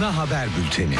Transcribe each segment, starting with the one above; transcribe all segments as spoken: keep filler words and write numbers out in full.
Ana Haber Bülteni.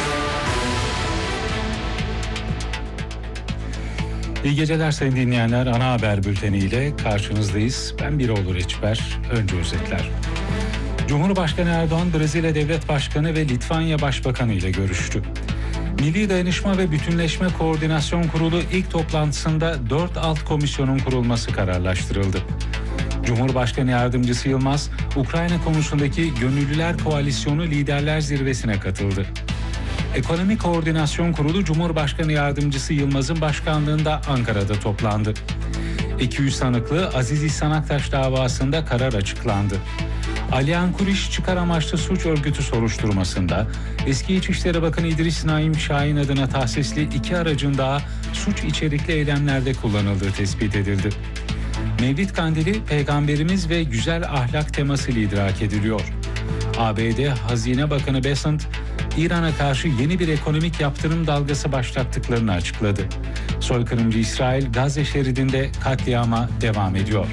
İyi geceler sayın dinleyenler. Ana Haber Bülteni ile karşınızdayız. Ben Biroğlu Reçber. Önce özetler. Cumhurbaşkanı Erdoğan, Brezilya Devlet Başkanı ve Litvanya Başbakanı ile görüştü. Milli Dayanışma ve Bütünleşme Koordinasyon Kurulu ilk toplantısında dört alt komisyonun kurulması kararlaştırıldı. Cumhurbaşkanı Yardımcısı Yılmaz, Ukrayna konusundaki Gönüllüler Koalisyonu Liderler Zirvesi'ne katıldı. Ekonomi Koordinasyon Kurulu Cumhurbaşkanı Yardımcısı Yılmaz'ın başkanlığında Ankara'da toplandı. iki yüz sanıklı Aziz İhsan Aktaş davasında karar açıklandı. Aliyan Kuriş çıkar amaçlı suç örgütü soruşturmasında eski İçişleri Bakanı İdris Naim Şahin adına tahsisli iki aracın daha suç içerikli eylemlerde kullanıldığı tespit edildi. Mevlid Kandili, Peygamberimiz ve güzel ahlak temasıyla idrak ediliyor. A B D Hazine Bakanı Bessent, İran'a karşı yeni bir ekonomik yaptırım dalgası başlattıklarını açıkladı. Soykırımcı İsrail, Gazze şeridinde katliama devam ediyor.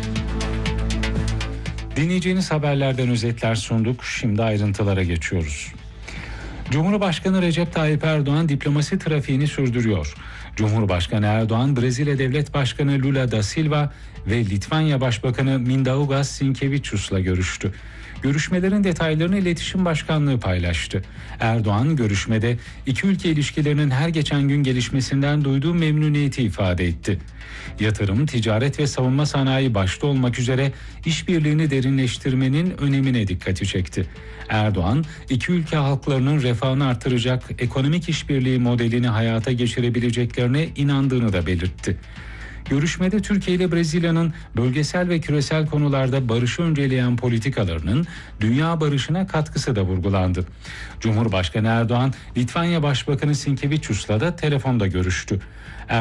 Dinleyeceğiniz haberlerden özetler sunduk. Şimdi ayrıntılara geçiyoruz. Cumhurbaşkanı Recep Tayyip Erdoğan diplomasi trafiğini sürdürüyor. Cumhurbaşkanı Erdoğan, Brezilya Devlet Başkanı Lula da Silva ve Litvanya Başbakanı Mindaugas Sinkevičius'la görüştü. Görüşmelerin detaylarını İletişim Başkanlığı paylaştı. Erdoğan görüşmede iki ülke ilişkilerinin her geçen gün gelişmesinden duyduğu memnuniyeti ifade etti. Yatırım, ticaret ve savunma sanayi başta olmak üzere işbirliğini derinleştirmenin önemine dikkati çekti. Erdoğan, iki ülke halklarının refahını artıracak ekonomik işbirliği modelini hayata geçirebileceklerine inandığını da belirtti. Görüşmede Türkiye ile Brezilya'nın bölgesel ve küresel konularda barışı önceleyen politikalarının dünya barışına katkısı da vurgulandı. Cumhurbaşkanı Erdoğan, Litvanya Başbakanı Sinkevičius'la da telefonda görüştü.